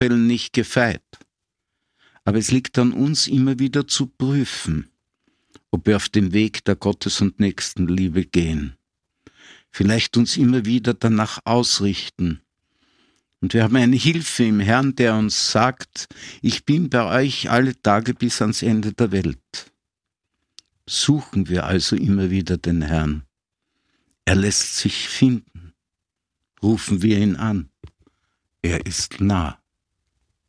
Fällen nicht gefeit. Aber es liegt an uns, immer wieder zu prüfen, ob wir auf dem Weg der Gottes- und Nächstenliebe gehen. Vielleicht uns immer wieder danach ausrichten. Und wir haben eine Hilfe im Herrn, der uns sagt, ich bin bei euch alle Tage bis ans Ende der Welt. Suchen wir also immer wieder den Herrn. Er lässt sich finden. Rufen wir ihn an. Er ist nah.